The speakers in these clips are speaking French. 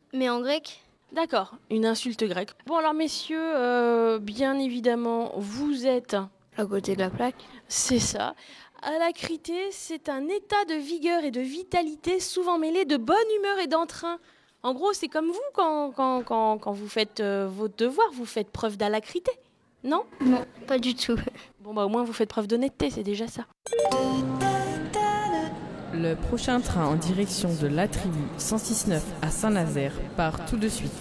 Mais en grec? D'accord, une insulte grecque. Bon alors messieurs, bien évidemment, vous êtes... À côté de la plaque? C'est ça. Alacrité, c'est un état de vigueur et de vitalité souvent mêlé de bonne humeur et d'entrain. En gros, c'est comme vous quand vous faites vos devoirs, vous faites preuve d'alacrité, non? Non, pas du tout. Bon bah au moins vous faites preuve d'honnêteté, c'est déjà ça. Le prochain train en direction de la tribu 106.9 à Saint-Nazaire part tout de suite.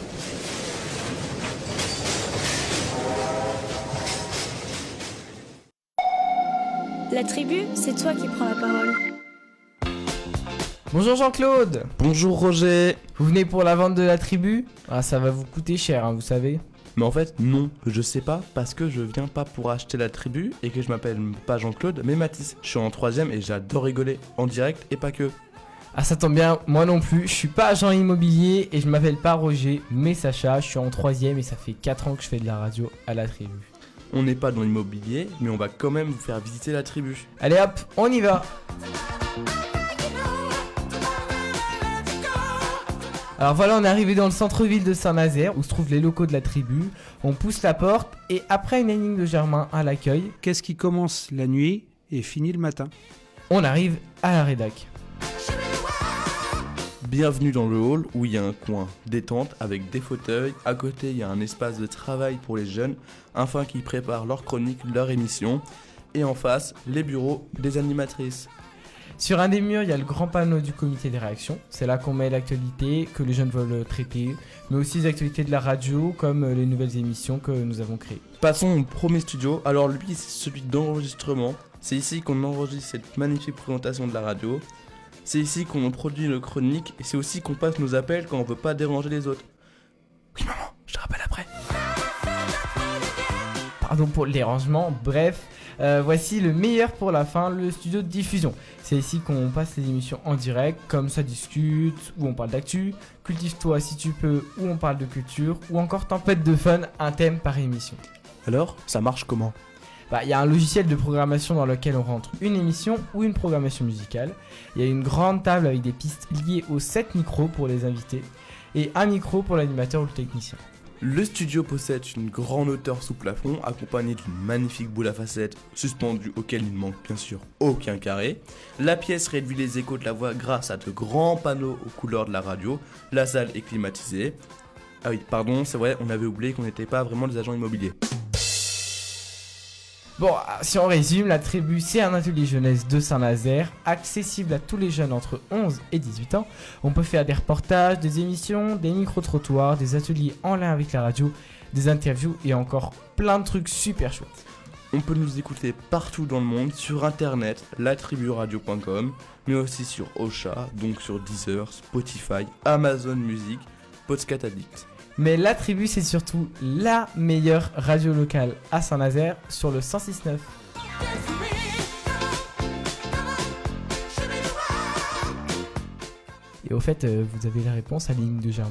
La tribu, c'est toi qui prends la parole. Bonjour Jean-Claude. Bonjour Roger. Vous venez pour la vente de la tribu? Ah, ça va vous coûter cher, hein, vous savez. Mais en fait non, je sais pas parce que je viens pas pour acheter la tribu et que je m'appelle pas Jean-Claude mais Mathis. Je suis en 3ème et j'adore rigoler, en direct et pas que. Ah, ça tombe bien, moi non plus, je suis pas agent immobilier et je m'appelle pas Roger, mais Sacha, je suis en 3ème et ça fait 4 ans que je fais de la radio à la tribu. On n'est pas dans l'immobilier mais on va quand même vous faire visiter la tribu. Allez hop, on y va. Alors voilà, on est arrivé dans le centre-ville de Saint-Nazaire où se trouvent les locaux de la tribu. On pousse la porte et après une énigme de Germain à l'accueil, Qu'est-ce qui commence la nuit et finit le matin? on arrive à la rédac. Bienvenue dans le hall où il y a un coin détente avec des fauteuils. À côté il y a un espace de travail pour les jeunes afin qu'ils préparent leur chronique, leur émission. Et en face, les bureaux des animatrices. Sur un des murs, il y a le grand panneau du comité des réactions. C'est là qu'on met l'actualité que les jeunes veulent traiter, mais aussi les actualités de la radio, comme les nouvelles émissions que nous avons créées. Passons au premier studio. Alors lui, c'est celui d'enregistrement. C'est ici qu'on enregistre cette magnifique présentation de la radio. C'est ici qu'on produit nos chroniques et c'est aussi qu'on passe nos appels quand on veut pas déranger les autres. Oui maman, je te rappelle après. Pardon pour le dérangement, bref. Voici le meilleur pour la fin, le studio de diffusion. C'est ici qu'on passe les émissions en direct, comme Ça discute, où on parle d'actu, Cultive-toi si tu peux, où on parle de culture, ou encore Tempête de fun, un thème par émission. Alors, ça marche comment ? Il y a un logiciel de programmation dans lequel on rentre une émission ou une programmation musicale. Il y a une grande table avec des pistes liées aux 7 micros pour les invités, et un micro pour l'animateur ou le technicien. Le studio possède une grande hauteur sous plafond, accompagnée d'une magnifique boule à facettes suspendue auquel il ne manque bien sûr aucun carré. La pièce réduit les échos de la voix grâce à de grands panneaux aux couleurs de la radio. La salle est climatisée. Ah oui, pardon, c'est vrai, on avait oublié qu'on n'était pas vraiment des agents immobiliers. Bon, si on résume, la tribu, c'est un atelier jeunesse de Saint-Nazaire, accessible à tous les jeunes entre 11 et 18 ans. On peut faire des reportages, des émissions, des micro-trottoirs, des ateliers en lien avec la radio, des interviews et encore plein de trucs super chouettes. On peut nous écouter partout dans le monde, sur internet, latriburadio.com, mais aussi sur Ocha, donc sur Deezer, Spotify, Amazon Music, Podcast Addict. Mais la tribu, c'est surtout la meilleure radio locale à Saint-Nazaire sur le 106.9. Et au fait, vous avez la réponse à l'énigme de Germain ?